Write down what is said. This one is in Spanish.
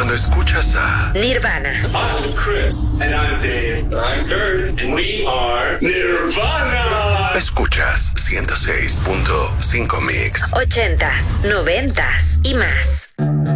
Cuando escuchas a Nirvana. I'm Chris. And I'm Dave. I'm Kurt. And we are Nirvana. escuchas 106.5 Mix. 80s, 90s y más.